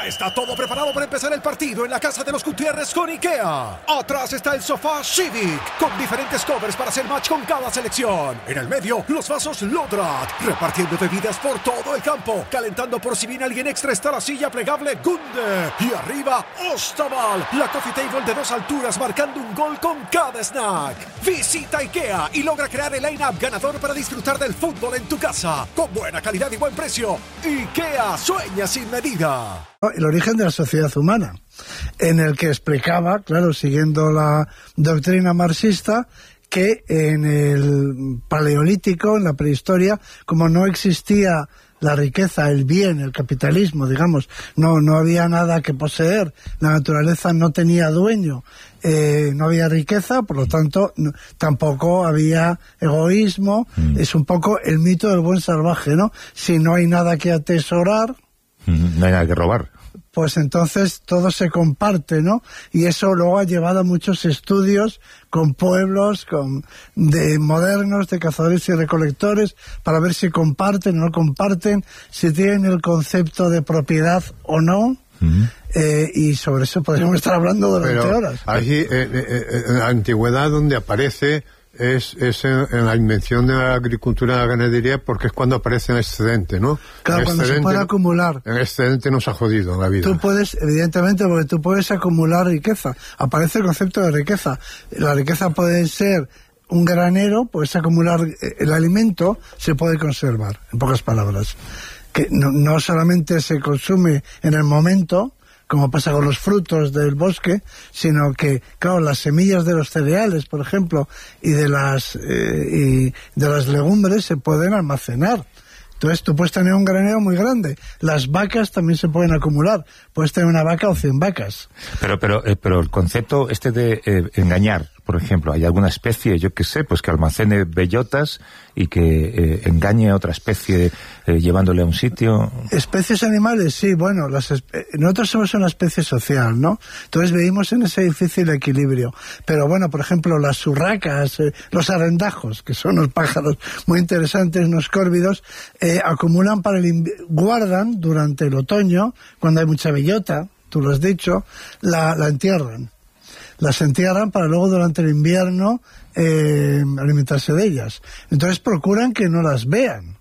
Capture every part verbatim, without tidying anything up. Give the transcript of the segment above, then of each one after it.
Ya está todo preparado para empezar el partido en la casa de los Gutiérrez con IKEA. Atrás está el sofá Civic, con diferentes covers para hacer match con cada selección. En el medio, los vasos Lodrat, repartiendo bebidas por todo el campo. Calentando por si viene alguien extra está la silla plegable Gunde. Y arriba, Ostaval, la coffee table de dos alturas marcando un gol con cada snack. Visita IKEA y logra crear el line-up ganador para disfrutar del fútbol en tu casa. Con buena calidad y buen precio. IKEA sueña sin medida. El origen de la sociedad humana, en el que explicaba, claro, siguiendo la doctrina marxista, que en el paleolítico, en la prehistoria, como no existía la riqueza, el bien, el capitalismo, digamos, no, no había nada que poseer, la naturaleza no tenía dueño, eh, no había riqueza, por lo tanto, no, tampoco había egoísmo, mm. es un poco el mito del buen salvaje, ¿no? Si no hay nada que atesorar, no hay nada que robar, pues entonces todo se comparte, ¿no? Y eso luego ha llevado a muchos estudios con pueblos, con de modernos, de cazadores y recolectores, para ver si comparten o no comparten, si tienen el concepto de propiedad o no. Uh-huh. Eh, y sobre eso podríamos estar hablando durante Pero horas. Allí, eh, eh, en la antigüedad, donde aparece es, es en, en la invención de la agricultura y la ganadería, porque es cuando aparece el excedente, ¿no? Claro, el cuando se puede acumular. El excedente nos ha jodido la vida. Tú puedes, evidentemente, porque tú puedes acumular riqueza. Aparece el concepto de riqueza. La riqueza puede ser un granero, puedes acumular el alimento, se puede conservar, en pocas palabras. Que no, no solamente se consume en el momento, como pasa con los frutos del bosque, sino que, claro, las semillas de los cereales, por ejemplo, y de las eh, y de las legumbres se pueden almacenar. Entonces tú puedes tener un granero muy grande. Las vacas también se pueden acumular. Puedes tener una vaca o cien vacas. Pero pero eh, pero el concepto este de eh, engañar, por ejemplo, hay alguna especie, yo qué sé, pues que almacene bellotas y que eh, engañe a otra especie eh, llevándole a un sitio. Especies animales, sí, bueno, las espe- nosotros somos una especie social, ¿no? Entonces vivimos en ese difícil equilibrio. Pero bueno, por ejemplo, las urracas, eh, los arrendajos, que son unos pájaros muy interesantes, unos córvidos, eh, acumulan para el inv- guardan durante el otoño, cuando hay mucha bellota, tú lo has dicho, la, la entierran. Las entierran para luego durante el invierno eh, alimentarse de ellas. Entonces procuran que no las vean.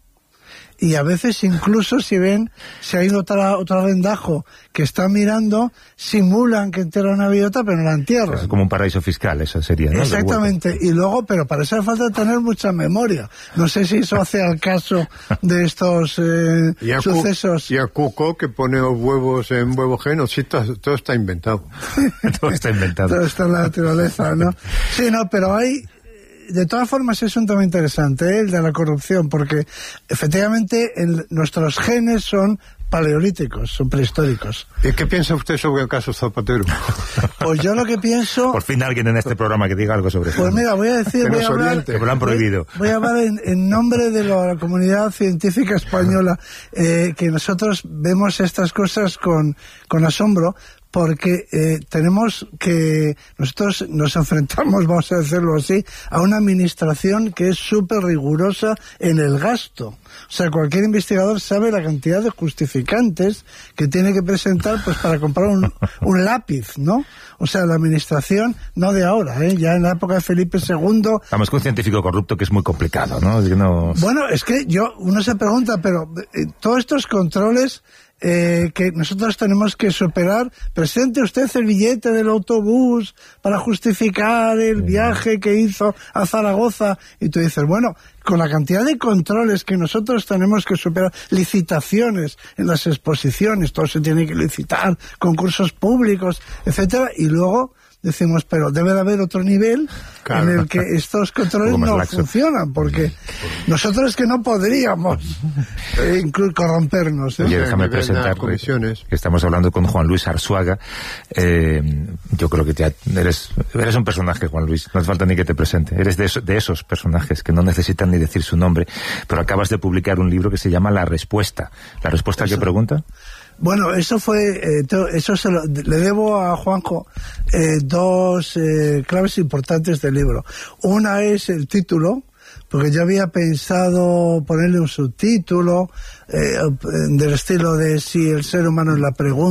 Y a veces incluso si ven, si hay otra, otro arrendajo que está mirando, simulan que entierran una bellota pero no la entierran. Es como un paraíso fiscal, eso sería, ¿no? Exactamente. Y luego, pero para eso hace falta tener mucha memoria. No sé si eso hace al caso de estos eh, y a sucesos. Cu- y a Cuco, que pone los huevos en huevo ajeno, sí, todo, todo está inventado. Todo está inventado. Todo está en la naturaleza, ¿no? Sí, no, pero hay... De todas formas es un tema interesante, ¿eh? El de la corrupción, porque efectivamente el, nuestros genes son paleolíticos, son prehistóricos. ¿Y qué piensa usted sobre el caso Zapatero? Pues yo lo que pienso... Por fin alguien en este programa que diga algo sobre eso. Pues mira, voy a decir... Que voy nos a hablar, oriente. Que me lo han prohibido. Voy, voy a hablar en, en nombre de la comunidad científica española, eh, que nosotros vemos estas cosas con, con asombro, porque eh, tenemos que, nosotros nos enfrentamos, vamos a decirlo así, a una administración que es súper rigurosa en el gasto. O sea, cualquier investigador sabe la cantidad de justificantes que tiene que presentar pues para comprar un, un lápiz, ¿no? O sea, la administración, no de ahora, ¿eh? Ya en la época de Felipe segundo... Vamos, con un científico corrupto que es muy complicado, ¿no? Es que no... Bueno, es que yo, uno se pregunta, pero eh, todos estos controles... Eh, que nosotros tenemos que superar. Presente usted el billete del autobús para justificar el viaje que hizo a Zaragoza, y tú dices, bueno, con la cantidad de controles que nosotros tenemos que superar, licitaciones en las exposiciones, todo se tiene que licitar, concursos públicos, etcétera, y luego decimos, pero debe de haber otro nivel, claro, en el que estos controles no laxo. funcionan, porque nosotros es que no podríamos eh, incluso corrompernos. ¿eh? Oye, déjame presentar, que estamos hablando con Juan Luis Arzuaga. Eh, yo creo que te, eres, eres un personaje, Juan Luis, no hace falta ni que te presente. Eres de, eso, de esos personajes que no necesitan ni decir su nombre, pero acabas de publicar un libro que se llama La Respuesta. ¿La respuesta a qué pregunta? Bueno, eso fue, eh, to, eso se lo, le debo a Juanjo eh, dos eh, claves importantes del libro. Una es el título, porque yo había pensado ponerle un subtítulo eh, del estilo de si el ser humano es la pregunta.